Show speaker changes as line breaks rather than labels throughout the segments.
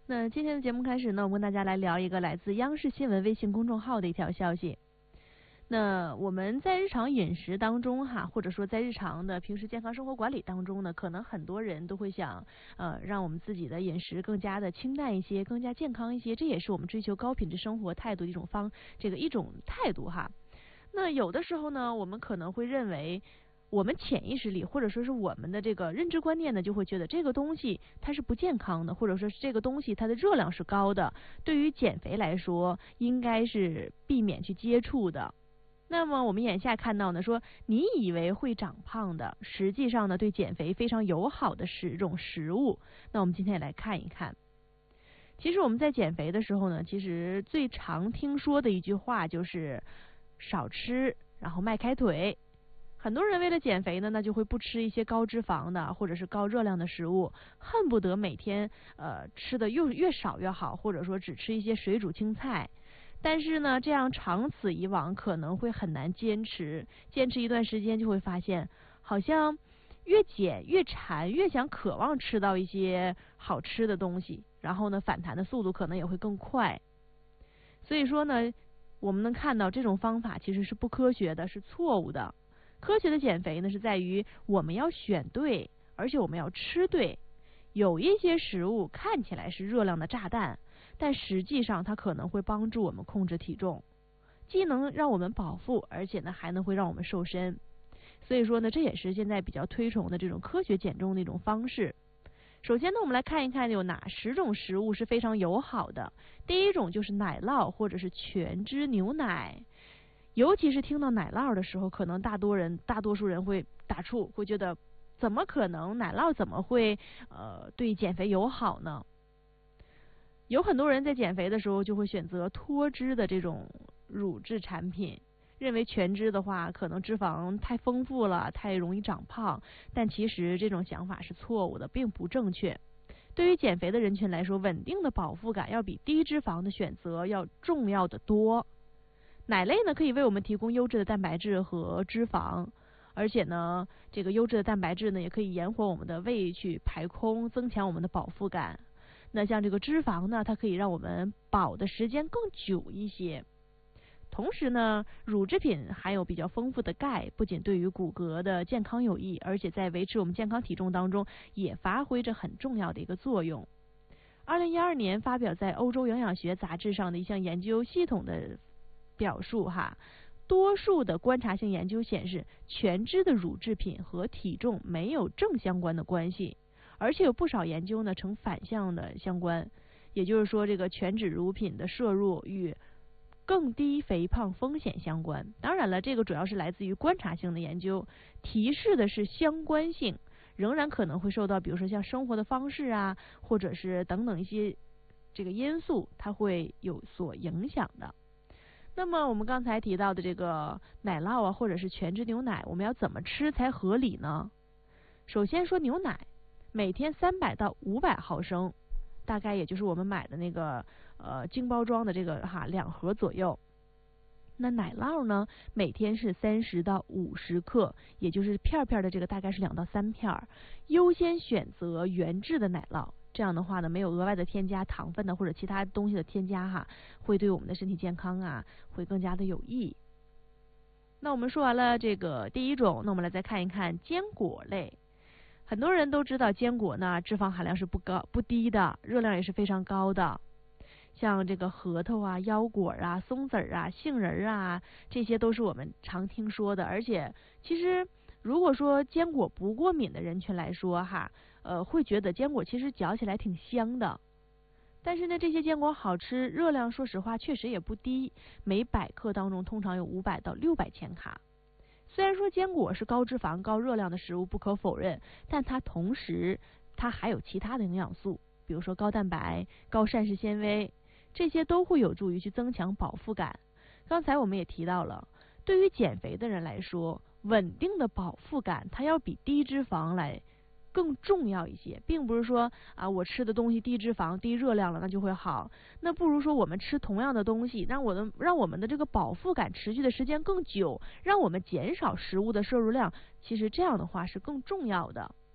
那今天的节目开始呢，我们跟大家来聊一个来自央视新闻微信公众号的一条消息。那我们在日常饮食当中哈，或者说在日常的平时健康生活管理当中呢，可能很多人都会想，让我们自己的饮食更加的清淡一些，更加健康一些，这也是我们追求高品质生活态度的一种态度哈。那有的时候呢，我们可能会认为，我们潜意识里或者说是我们的这个认知观念呢，就会觉得这个东西它是不健康的，或者说是这个东西它的热量是高的，对于减肥来说应该是避免去接触的。那么我们眼下看到呢，说你以为会长胖的，实际上呢对减肥非常友好的10种食物。那我们今天也来看一看。其实我们在减肥的时候呢，其实最常听说的一句话就是少吃，然后迈开腿。很多人为了减肥呢，那就会不吃一些高脂肪的或者是高热量的食物，恨不得每天吃的越少越好，或者说只吃一些水煮青菜。但是呢，这样长此以往可能会很难坚持一段时间，就会发现好像越减越馋，越想渴望吃到一些好吃的东西，然后呢反弹的速度可能也会更快。所以说呢，我们能看到这种方法其实是不科学的，是错误的。科学的减肥呢是在于我们要选对，而且我们要吃对。有一些食物看起来是热量的炸弹，但实际上它可能会帮助我们控制体重，既能让我们饱腹，而且呢还能会让我们瘦身。所以说呢，这也是现在比较推崇的这种科学减重的一种方式。首先呢，我们来看一看有哪10种食物是非常友好的。第一种就是奶酪或者是全脂牛奶。尤其是听到奶酪的时候，可能大多数人会打怵，会觉得怎么可能奶酪怎么会对减肥友好呢？有很多人在减肥的时候就会选择脱脂的这种乳制产品，认为全脂的话可能脂肪太丰富了，太容易长胖，但其实这种想法是错误的，并不正确。对于减肥的人群来说，稳定的饱腹感要比低脂肪的选择要重要的多。奶类呢可以为我们提供优质的蛋白质和脂肪，而且呢这个优质的蛋白质呢也可以延缓我们的胃去排空，增强我们的饱腹感。那像这个脂肪呢，它可以让我们饱的时间更久一些。同时呢，乳制品含有比较丰富的钙，不仅对于骨骼的健康有益，而且在维持我们健康体重当中也发挥着很重要的一个作用。2012年发表在欧洲营养学杂志上的一项研究系统的表述哈，多数的观察性研究显示，全脂的乳制品和体重没有正相关的关系，而且有不少研究呢呈反向的相关。也就是说，这个全脂乳品的摄入与更低肥胖风险相关。当然了，这个主要是来自于观察性的研究，提示的是相关性，仍然可能会受到比如说像生活的方式啊，或者是等等一些这个因素，它会有所影响的。那么我们刚才提到的这个奶酪啊，或者是全脂牛奶，我们要怎么吃才合理呢？首先说牛奶，每天300到500毫升，大概也就是我们买的那个精包装的这个2盒左右。那奶酪呢，每天是30到50克，也就是片片的这个大概是2到3片，优先选择原制的奶酪。这样的话呢，没有额外的添加糖分的或者其他东西的添加哈，会对我们的身体健康啊会更加的有益。那我们说完了这个第一种，那我们来再看一看坚果类。很多人都知道坚果呢脂肪含量是不低的，热量也是非常高的。像这个核桃啊、腰果啊、松子啊、杏仁啊，这些都是我们常听说的。而且其实如果说坚果不过敏的人群来说哈，会觉得坚果其实嚼起来挺香的。但是呢，这些坚果好吃，热量说实话确实也不低，每100克当中通常有500到600千卡。虽然说坚果是高脂肪、高热量的食物不可否认，但它同时还有其他的营养素，比如说高蛋白、高膳食纤维，这些都会有助于去增强饱腹感。刚才我们也提到了，对于减肥的人来说，稳定的饱腹感它要比低脂肪来更重要一些，并不是说我吃的东西低脂肪低热量了那就会好，那不如说我们吃同样的东西，让我们的这个饱腹感持续的时间更久，让我们减少食物的摄入量，其实这样的话是更重要的。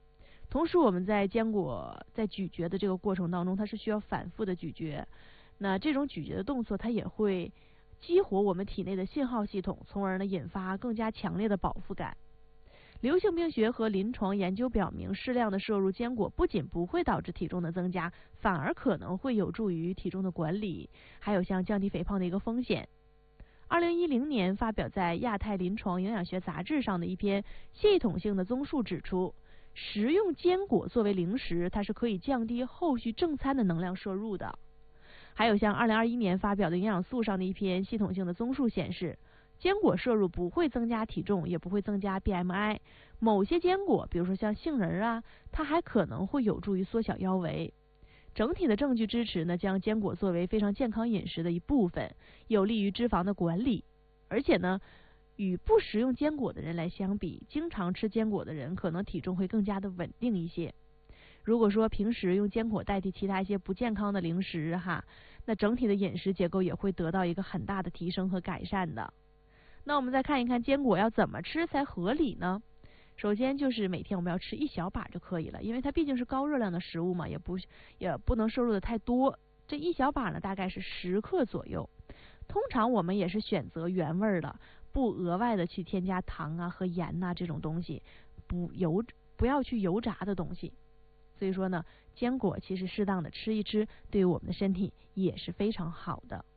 同时我们在坚果在咀嚼的这个过程当中，它是需要反复的咀嚼，那这种咀嚼的动作它也会激活我们体内的信号系统，从而呢引发更加强烈的饱腹感。流行病学和临床研究表明，适量的摄入坚果不仅不会导致体重的增加，反而可能会有助于体重的管理，还有像降低肥胖的一个风险。2010年发表在亚太临床营养学杂志上的一篇系统性的综述指出，食用坚果作为零食，它是可以降低后续正餐的能量摄入的。还有像2021年发表的营养素上的一篇系统性的综述显示，坚果摄入不会增加体重，也不会增加 BMI。某些坚果，比如说像杏仁啊，它还可能会有助于缩小腰围。整体的证据支持呢，将坚果作为非常健康饮食的一部分，有利于脂肪的管理。而且呢，与不食用坚果的人来相比，经常吃坚果的人可能体重会更加的稳定一些。如果说平时用坚果代替其他一些不健康的零食哈，那整体的饮食结构也会得到一个很大的提升和改善的。那我们再看一看坚果要怎么吃才合理呢？首先就是每天我们要吃1小把就可以了，因为它毕竟是高热量的食物嘛，也不能摄入的太多。这1小把呢，大概是10克左右。通常我们也是选择原味的，不额外的去添加糖啊和盐呐这种东西，不要去油炸的东西。所以说呢，坚果其实适当的吃一吃，对于我们的身体也是非常好的。